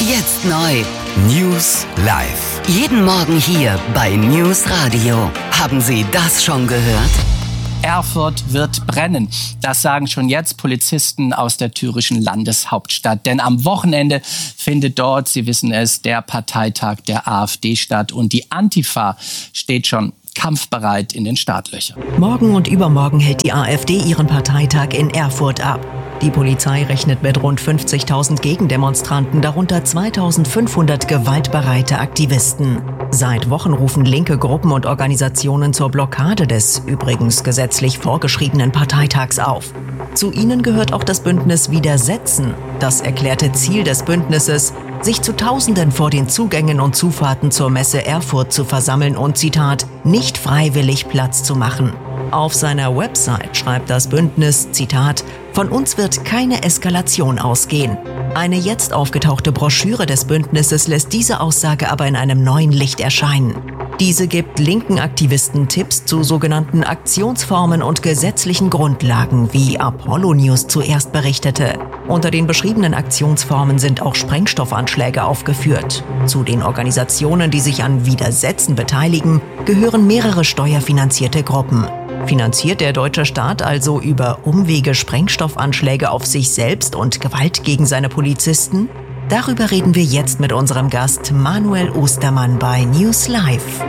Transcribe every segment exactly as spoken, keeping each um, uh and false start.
Jetzt neu. News live. Jeden Morgen hier bei News Radio. Haben Sie das schon gehört? Erfurt wird brennen. Das sagen schon jetzt Polizisten aus der thürischen Landeshauptstadt. Denn am Wochenende findet dort, Sie wissen es, der Parteitag der AfD statt. Und die Antifa steht schon kampfbereit in den Startlöchern. Morgen und übermorgen hält die AfD ihren Parteitag in Erfurt ab. Die Polizei rechnet mit rund fünfzigtausend Gegendemonstranten, darunter zweitausendfünfhundert gewaltbereite Aktivisten. Seit Wochen rufen linke Gruppen und Organisationen zur Blockade des übrigens gesetzlich vorgeschriebenen Parteitags auf. Zu ihnen gehört auch das Bündnis Widersetzen. Das erklärte Ziel des Bündnisses, sich zu Tausenden vor den Zugängen und Zufahrten zur Messe Erfurt zu versammeln und, Zitat, nicht freiwillig Platz zu machen. Auf seiner Website schreibt das Bündnis, Zitat, von uns wird keine Eskalation ausgehen. Eine jetzt aufgetauchte Broschüre des Bündnisses lässt diese Aussage aber in einem neuen Licht erscheinen. Diese gibt linken Aktivisten Tipps zu sogenannten Aktionsformen und gesetzlichen Grundlagen, wie Apollo News zuerst berichtete. Unter den beschriebenen Aktionsformen sind auch Sprengstoffanschläge aufgeführt. Zu den Organisationen, die sich an Widersetzen beteiligen, gehören mehrere steuerfinanzierte Gruppen. Finanziert der deutsche Staat also über Umwege Sprengstoffanschläge auf sich selbst und Gewalt gegen seine Polizisten? Darüber reden wir jetzt mit unserem Gast Manuel Ostermann bei News Live.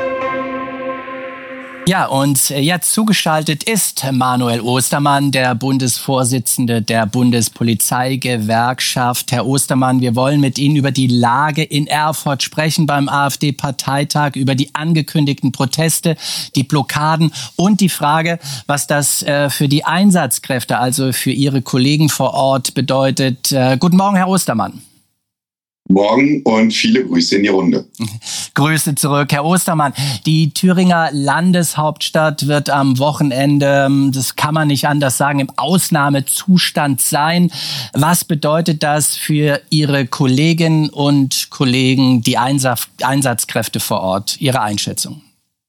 Ja, und jetzt zugeschaltet ist Manuel Ostermann, der Bundesvorsitzende der Bundespolizeigewerkschaft. Herr Ostermann, wir wollen mit Ihnen über die Lage in Erfurt sprechen beim AfD-Parteitag, über die angekündigten Proteste, die Blockaden und die Frage, was das äh, für die Einsatzkräfte, also für Ihre Kollegen vor Ort bedeutet. Äh, guten Morgen, Herr Ostermann. Morgen und viele Grüße in die Runde. Grüße zurück, Herr Ostermann. Die Thüringer Landeshauptstadt wird am Wochenende, das kann man nicht anders sagen, im Ausnahmezustand sein. Was bedeutet das für Ihre Kolleginnen und Kollegen, die Einsatz- Einsatzkräfte vor Ort? Ihre Einschätzung?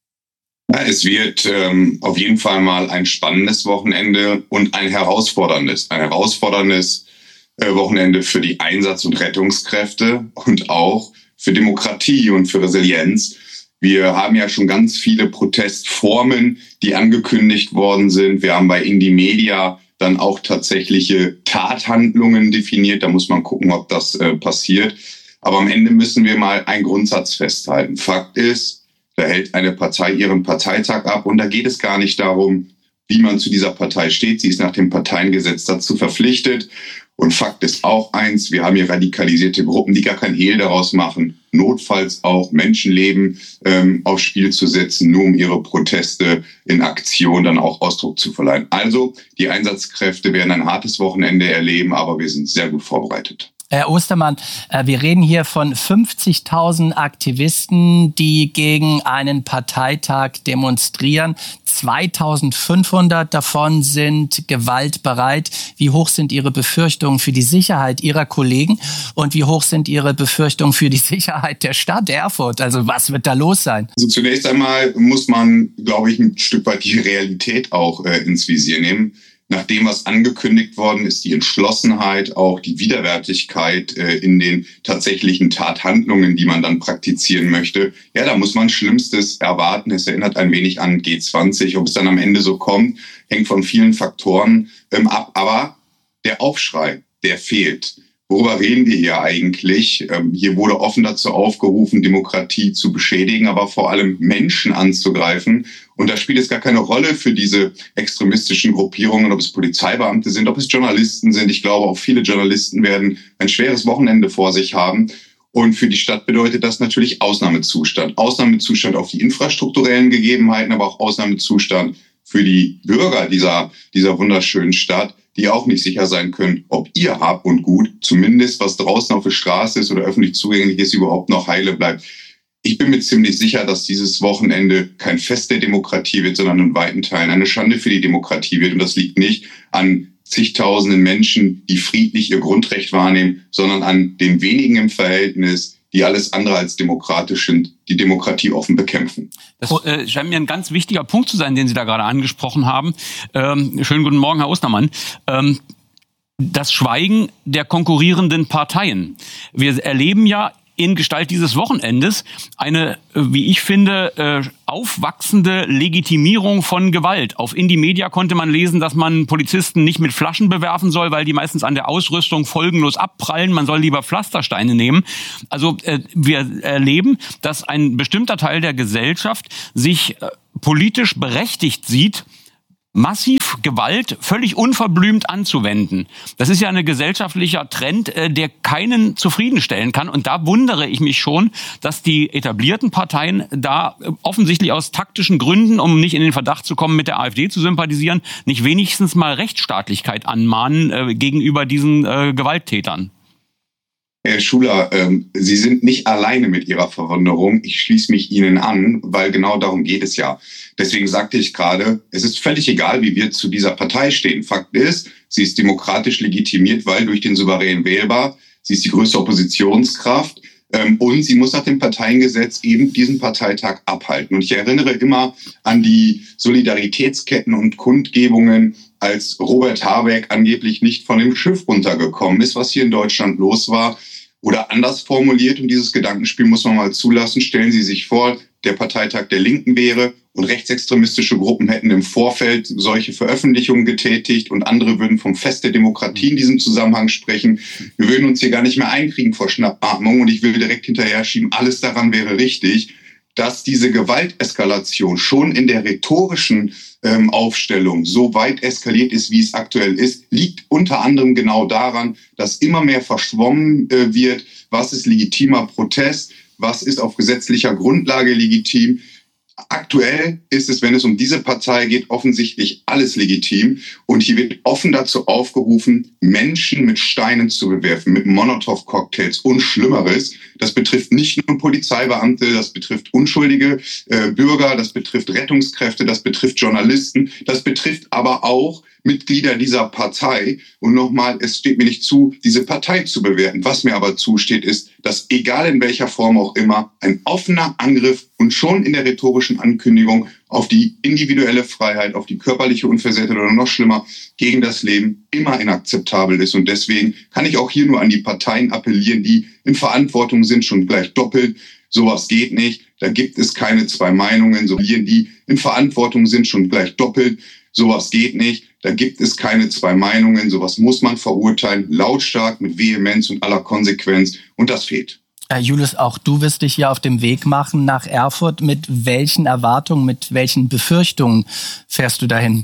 Ja, es wird ähm, auf jeden Fall mal ein spannendes Wochenende und ein herausforderndes, ein herausforderndes Wochenende für die Einsatz- und Rettungskräfte und auch für Demokratie und für Resilienz. Wir haben ja schon ganz viele Protestformen, die angekündigt worden sind. Wir haben bei Indymedia dann auch tatsächliche Tathandlungen definiert. Da muss man gucken, ob das äh, passiert. Aber am Ende müssen wir mal einen Grundsatz festhalten. Fakt ist, da hält eine Partei ihren Parteitag ab und da geht es gar nicht darum, wie man zu dieser Partei steht. Sie ist nach dem Parteiengesetz dazu verpflichtet. Und Fakt ist auch eins, wir haben hier radikalisierte Gruppen, die gar kein Hehl daraus machen, notfalls auch Menschenleben ähm, aufs Spiel zu setzen, nur um ihre Proteste in Aktion dann auch Ausdruck zu verleihen. Also die Einsatzkräfte werden ein hartes Wochenende erleben, aber wir sind sehr gut vorbereitet. Herr Ostermann, wir reden hier von fünfzigtausend Aktivisten, die gegen einen Parteitag demonstrieren. zweitausendfünfhundert davon sind gewaltbereit. Wie hoch sind Ihre Befürchtungen für die Sicherheit Ihrer Kollegen und wie hoch sind Ihre Befürchtungen für die Sicherheit der Stadt Erfurt? Also was wird da los sein? Also zunächst einmal muss man, glaube ich, ein Stück weit die Realität auch äh, ins Visier nehmen. Nach dem, was angekündigt worden ist, die Entschlossenheit, auch die Widerwärtigkeit äh, in den tatsächlichen Tathandlungen, die man dann praktizieren möchte, ja, da muss man Schlimmstes erwarten. Es erinnert ein wenig an G zwanzig. Ob es dann am Ende so kommt, hängt von vielen Faktoren ähm, ab. Aber der Aufschrei, der fehlt. Worüber reden wir hier eigentlich? Ähm, hier wurde offen dazu aufgerufen, Demokratie zu beschädigen, aber vor allem Menschen anzugreifen. Und da spielt es gar keine Rolle für diese extremistischen Gruppierungen, ob es Polizeibeamte sind, ob es Journalisten sind. Ich glaube, auch viele Journalisten werden ein schweres Wochenende vor sich haben. Und für die Stadt bedeutet das natürlich Ausnahmezustand. Ausnahmezustand auf die infrastrukturellen Gegebenheiten, aber auch Ausnahmezustand für die Bürger dieser, dieser wunderschönen Stadt, die auch nicht sicher sein können, ob ihr Hab und Gut, zumindest was draußen auf der Straße ist oder öffentlich zugänglich ist, überhaupt noch heile bleibt. Ich bin mir ziemlich sicher, dass dieses Wochenende kein Fest der Demokratie wird, sondern in weiten Teilen eine Schande für die Demokratie wird. Und das liegt nicht an zigtausenden Menschen, die friedlich ihr Grundrecht wahrnehmen, sondern an den wenigen im Verhältnis, die alles andere als demokratisch sind, die Demokratie offen bekämpfen. Das äh, scheint mir ein ganz wichtiger Punkt zu sein, den Sie da gerade angesprochen haben. Ähm, schönen guten Morgen, Herr Ostermann. Ähm, das Schweigen der konkurrierenden Parteien. Wir erleben ja in Gestalt dieses Wochenendes eine, wie ich finde, aufwachsende Legitimierung von Gewalt. Auf Indymedia konnte man lesen, dass man Polizisten nicht mit Flaschen bewerfen soll, weil die meistens an der Ausrüstung folgenlos abprallen. Man soll lieber Pflastersteine nehmen. Also wir erleben, dass ein bestimmter Teil der Gesellschaft sich politisch berechtigt sieht, massiv Gewalt völlig unverblümt anzuwenden. Das ist ja ein gesellschaftlicher Trend, der keinen zufriedenstellen kann. Und da wundere ich mich schon, dass die etablierten Parteien da offensichtlich aus taktischen Gründen, um nicht in den Verdacht zu kommen, mit der AfD zu sympathisieren, nicht wenigstens mal Rechtsstaatlichkeit anmahnen äh, gegenüber diesen äh, Gewalttätern. Herr Schuler, ähm, Sie sind nicht alleine mit Ihrer Verwunderung. Ich schließe mich Ihnen an, weil genau darum geht es ja. Deswegen sagte ich gerade, es ist völlig egal, wie wir zu dieser Partei stehen. Fakt ist, sie ist demokratisch legitimiert, weil durch den Souverän wählbar. Sie ist die größte Oppositionskraft. Ähm, und sie muss nach dem Parteiengesetz eben diesen Parteitag abhalten. Und ich erinnere immer an die Solidaritätsketten und Kundgebungen, als Robert Habeck angeblich nicht von dem Schiff runtergekommen ist, was hier in Deutschland los war. Oder anders formuliert, und dieses Gedankenspiel muss man mal zulassen, stellen Sie sich vor, der Parteitag der Linken wäre und rechtsextremistische Gruppen hätten im Vorfeld solche Veröffentlichungen getätigt und andere würden vom Fest der Demokratie in diesem Zusammenhang sprechen. Wir würden uns hier gar nicht mehr einkriegen vor Schnappatmung, und ich will direkt hinterher schieben, alles daran wäre richtig, dass diese Gewalteskalation schon in der rhetorischen ähm, Aufstellung so weit eskaliert ist, wie es aktuell ist, liegt unter anderem genau daran, dass immer mehr verschwommen äh, wird, was ist legitimer Protest, was ist auf gesetzlicher Grundlage legitim. Aktuell ist es, wenn es um diese Partei geht, offensichtlich alles legitim. Und hier wird offen dazu aufgerufen, Menschen mit Steinen zu bewerfen, mit Molotow-Cocktails und Schlimmeres. Das betrifft nicht nur Polizeibeamte, das betrifft unschuldige äh, Bürger, das betrifft Rettungskräfte, das betrifft Journalisten, das betrifft aber auch Mitglieder dieser Partei. Und nochmal, es steht mir nicht zu, diese Partei zu bewerten. Was mir aber zusteht, ist, dass egal in welcher Form auch immer, ein offener Angriff und schon in der rhetorischen Ankündigung auf die individuelle Freiheit, auf die körperliche Unversehrtheit oder noch schlimmer, gegen das Leben immer inakzeptabel ist. Und deswegen kann ich auch hier nur an die Parteien appellieren, die in Verantwortung sind, schon gleich doppelt. Sowas geht nicht. Da gibt es keine zwei Meinungen. So die in Verantwortung sind, schon gleich doppelt. Sowas geht nicht. Da gibt es keine zwei Meinungen. Sowas muss man verurteilen, lautstark, mit Vehemenz und aller Konsequenz. Und das fehlt. Äh, Julius, auch du wirst dich ja auf dem Weg machen nach Erfurt. Mit welchen Erwartungen, mit welchen Befürchtungen fährst du dahin?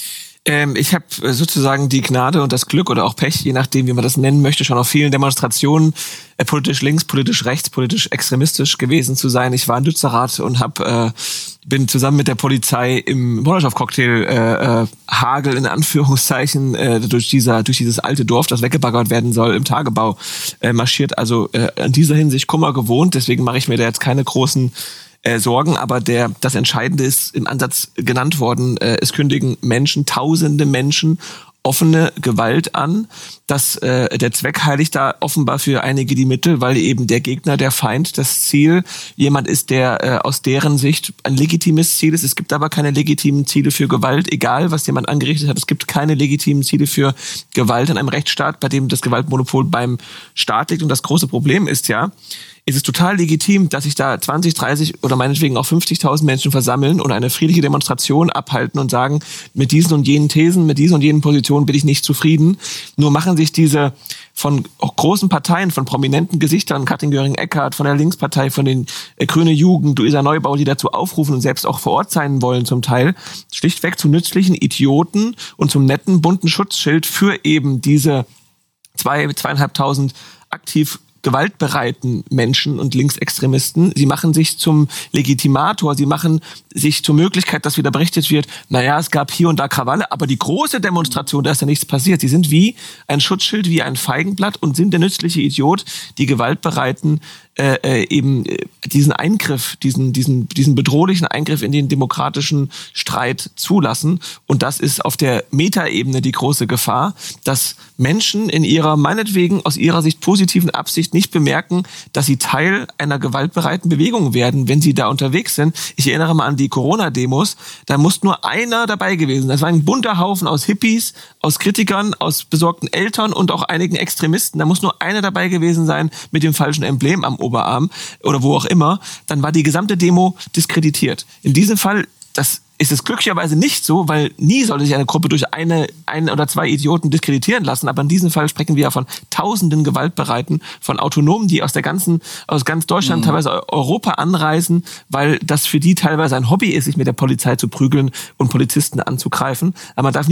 Ähm, ich habe sozusagen die Gnade und das Glück oder auch Pech, je nachdem, wie man das nennen möchte, schon auf vielen Demonstrationen äh, politisch links, politisch rechts, politisch extremistisch gewesen zu sein. Ich war in Lützerath und hab, äh, bin zusammen mit der Polizei im Molotow-Cocktail äh, äh, Hagel in Anführungszeichen äh, durch dieser durch dieses alte Dorf, das weggebaggert werden soll, im Tagebau äh, marschiert. Also äh, in dieser Hinsicht Kummer gewohnt. Deswegen mache ich mir da jetzt keine großen Äh, Sorgen, aber der das Entscheidende ist im Ansatz genannt worden, äh, es kündigen Menschen, tausende Menschen offene Gewalt an. Das, äh, der Zweck heiligt da offenbar für einige die Mittel, weil eben der Gegner, der Feind, das Ziel jemand ist, der äh, aus deren Sicht ein legitimes Ziel ist. Es gibt aber keine legitimen Ziele für Gewalt, egal was jemand angerichtet hat. Es gibt keine legitimen Ziele für Gewalt in einem Rechtsstaat, bei dem das Gewaltmonopol beim Staat liegt. Und das große Problem ist ja, es ist total legitim, dass sich da zwanzig, dreißig oder meinetwegen auch fünfzigtausend Menschen versammeln und eine friedliche Demonstration abhalten und sagen, mit diesen und jenen Thesen, mit diesen und jenen Positionen bin ich nicht zufrieden. Nur machen sich diese von großen Parteien, von prominenten Gesichtern, Katrin Göring-Eckardt, von der Linkspartei, von den äh, Grüne Jugend, Luisa Neubauer, die dazu aufrufen und selbst auch vor Ort sein wollen zum Teil, schlichtweg zu nützlichen Idioten und zum netten, bunten Schutzschild für eben diese zwei, zweieinhalbtausend aktiv gewaltbereiten Menschen und Linksextremisten. Sie machen sich zum Legitimator, sie machen sich zur Möglichkeit, dass wieder berichtet wird, naja, es gab hier und da Krawalle, aber die große Demonstration, da ist ja nichts passiert. Sie sind wie ein Schutzschild, wie ein Feigenblatt und sind der nützliche Idiot, die gewaltbereiten äh, äh, eben äh, diesen Eingriff, diesen diesen diesen bedrohlichen Eingriff in den demokratischen Streit zulassen. Und das ist auf der Metaebene die große Gefahr, dass Menschen in ihrer, meinetwegen aus ihrer Sicht positiven Absicht vielleicht nicht bemerken, dass sie Teil einer gewaltbereiten Bewegung werden, wenn sie da unterwegs sind. Ich erinnere mal an die Corona-Demos. Da muss nur einer dabei gewesen sein. Das war ein bunter Haufen aus Hippies, aus Kritikern, aus besorgten Eltern und auch einigen Extremisten. Da muss nur einer dabei gewesen sein mit dem falschen Emblem am Oberarm oder wo auch immer. Dann war die gesamte Demo diskreditiert. In diesem Fall, das ist es glücklicherweise nicht so, weil nie sollte sich eine Gruppe durch eine, ein oder zwei Idioten diskreditieren lassen. Aber in diesem Fall sprechen wir ja von tausenden Gewaltbereiten, von Autonomen, die aus der ganzen, aus ganz Deutschland, mhm. teilweise Europa anreisen, weil das für die teilweise ein Hobby ist, sich mit der Polizei zu prügeln und Polizisten anzugreifen. Aber man darf